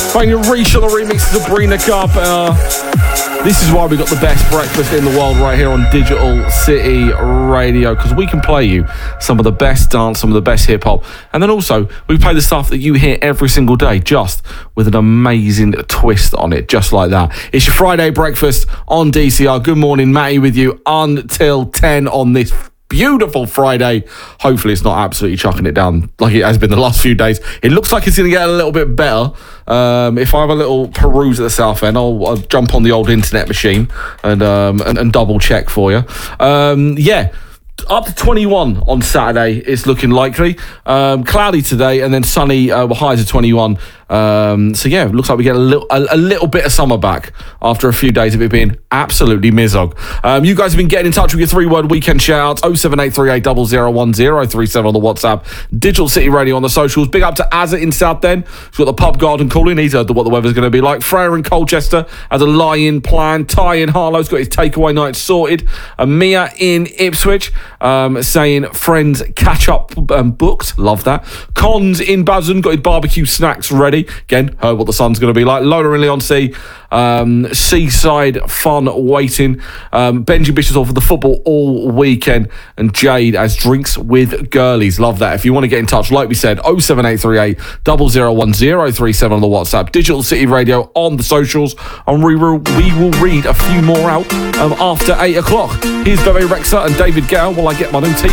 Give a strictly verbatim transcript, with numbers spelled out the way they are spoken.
Playing your Reach on the remix of Sabrina Carpenter. This is why we got the best breakfast in the world right here on Digital City Radio, because we can play you some of the best dance, some of the best hip hop, and then also we play the stuff that you hear every single day, just with an amazing twist on it, just like that. It's your Friday breakfast on D C R. Good morning, Matty, with you until ten on this beautiful Friday. Hopefully it's not absolutely chucking it down like it has been the last few days. It looks like it's going to get a little bit better. Um, if I have a little peruse at the south end, I'll, I'll jump on the old internet machine and um, and, and double check for you. Um, yeah. Up to twenty-one on Saturday is looking likely. Um, cloudy today and then sunny, uh, highs of twenty-one. Um, so yeah, it looks like we get a little, a, a little bit of summer back after a few days of it being absolutely mizzog. Um, you guys have been getting in touch with your three-word weekend shout-outs. oh seven eight three eight zero zero one zero three seven on the WhatsApp. Digital City Radio on the socials. Big up to Azza in Southend. He's got the pub garden calling. He's heard what the weather's going to be like. Freya in Colchester has a lie-in plan. Ty in Harlow's got his takeaway night sorted. And Mia in Ipswich um, saying friends catch up um, booked. Love that. Cons in Basden got his barbecue snacks ready. Again, heard what the sun's going to be like. Lola in Leigh-on-Sea, um, seaside fun waiting. Um, Benji Bishop's off for the football all weekend, and Jade has drinks with girlies. Love that. If you want to get in touch, like we said, oh seven eight three eight zero zero one zero three seven on the WhatsApp. Digital City Radio on the socials, and we will, we will read a few more out um, after eight o'clock. Here's Bebe Rexha and David Gow while I get my new tea.